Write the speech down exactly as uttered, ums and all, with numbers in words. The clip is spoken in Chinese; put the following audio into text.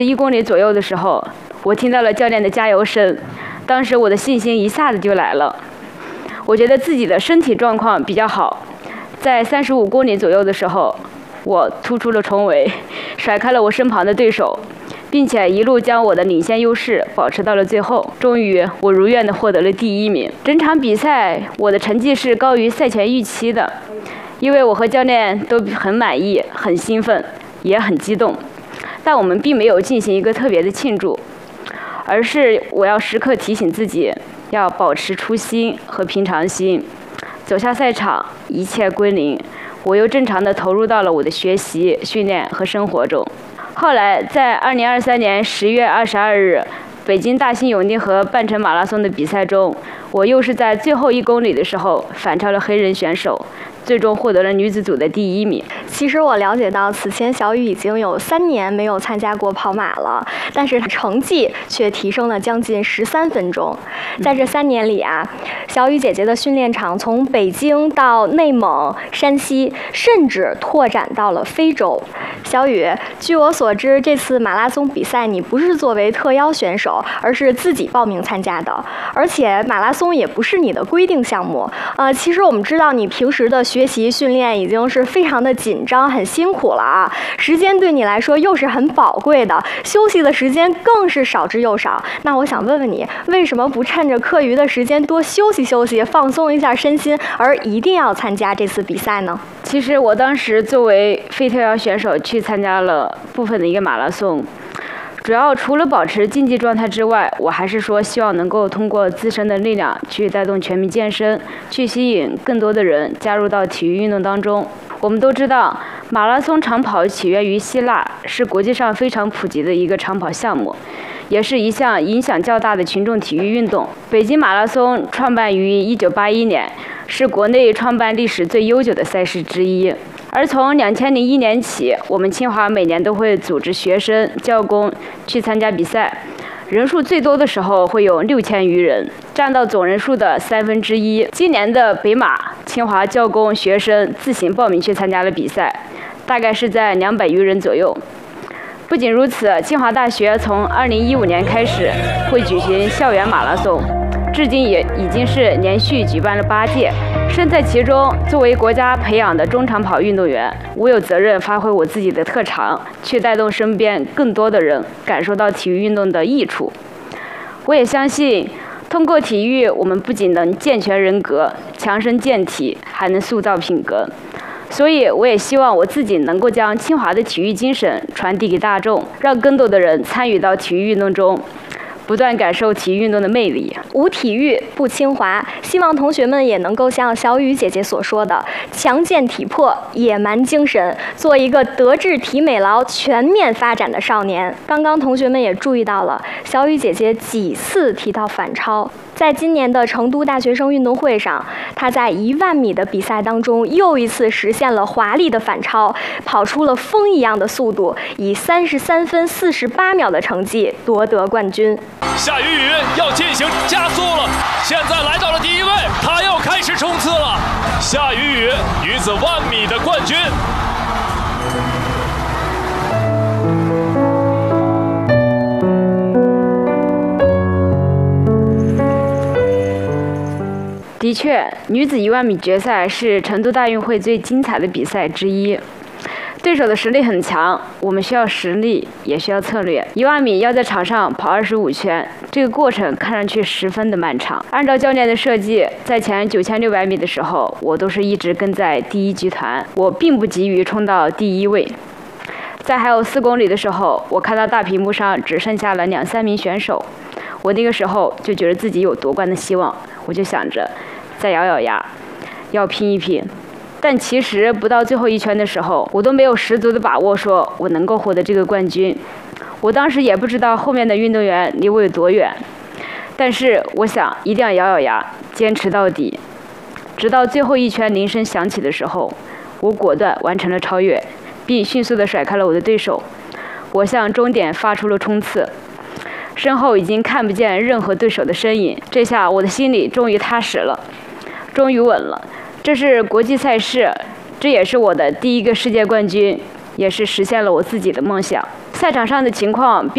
一公里左右的时候，我听到了教练的加油声，当时我的信心一下子就来了。我觉得自己的身体状况比较好，在三十五公里左右的时候，我突出了重围，甩开了我身旁的对手，并且一路将我的领先优势保持到了最后。终于，我如愿的获得了第一名。整场比赛我的成绩是高于赛前预期的，因为我和教练都很满意、很兴奋，也很激动。但我们并没有进行一个特别的庆祝，而是我要时刻提醒自己，要保持初心和平常心。走下赛场，一切归零，我又正常的投入到了我的学习、训练和生活中。后来，在二零二三年十月二十二日，北京大兴永定河半程马拉松的比赛中，我又是在最后一公里的时候反超了黑人选手，最终获得了女子组的第一名。 其实我了解到，此前小雨已经有三年没有参加过跑马了，但是成绩却提升了将近十三分钟。在这三年里啊，小雨姐姐的训练场从北京到内蒙、山西，甚至拓展到了非洲。小雨，据我所知，这次马拉松比赛你不是作为特邀选手，而是自己报名参加的，而且马拉松也不是你的规定项目。呃，其实我们知道你平时的学习训练已经是非常的紧张、很辛苦了啊，时间对你来说又是很宝贵的，休息的时间更是少之又少。那我想问问你，为什么不趁着课余的时间多休息休息，放松一下身心，而一定要参加这次比赛呢？ 其实我当时作为非特邀选手去参加了部分的一个马拉松，主要除了保持竞技状态之外，我还是说希望能够通过自身的力量去带动全民健身，去吸引更多的人加入到体育运动当中。我们都知道，马拉松长跑起源于希腊，是国际上非常普及的一个长跑项目，也是一项影响较大的群众体育运动。北京马拉松创办于一九八一年，是国内创办历史最悠久的赛事之一。而从两千零一年起，我们清华每年都会组织学生、教工去参加比赛，人数最多的时候会有六千余人，占到总人数的三分之一。今年的北马，清华教工学生自行报名去参加了比赛，大概是在两百余人左右。不仅如此，清华大学从二零一五年开始会举行校园马拉松，至今也已经是连续举办了八届。身在其中，作为国家培养的中长跑运动员，我有责任发挥我自己的特长，去带动身边更多的人感受到体育运动的益处。我也相信，通过体育，我们不仅能健全人格、强身健体，还能塑造品格。所以，我也希望我自己能够将清华的体育精神传递给大众，让更多的人参与到体育运动中，不断感受体育运动的魅力。 无体育不清华，希望同学们也能够像小雨姐姐所说的，强健体魄、野蛮精神，做一个德智体美劳全面发展的少年。刚刚同学们也注意到了，小雨姐姐几次提到反超。在今年的成都大学生运动会上，她在一万米的比赛当中又一次实现了华丽的反超，跑出了风一样的速度，以三十三分四十八秒的成绩夺得冠军。 夏雨雨要进行加速了，现在来到了第一位，她要开始冲刺了。夏雨雨女子万米的冠军。 的确，女子一万米决赛是成都大运会最精彩的比赛之一。对手的实力很强，我们需要实力，也需要策略。一万米要在场上跑二十五圈，这个过程看上去十分的漫长。按照教练的设计，在前九千六百米的时候，我都是一直跟在第一集团，我并不急于冲到第一位。在还有四公里的时候，我看到大屏幕上只剩下了两三名选手，我那个时候就觉得自己有夺冠的希望，我就想着再咬咬牙，要拼一拼。但其实不到最后一圈的时候，我都没有十足的把握说我能够获得这个冠军。我当时也不知道后面的运动员离我有多远，但是我想一定要咬咬牙，坚持到底。直到最后一圈铃声响起的时候，我果断完成了超越，并迅速地甩开了我的对手。我向终点发出了冲刺，身后已经看不见任何对手的身影。这下我的心里终于踏实了，终于稳了。这是国际赛事，这也是我的第一个世界冠军，也是实现了我自己的梦想。赛场上的情况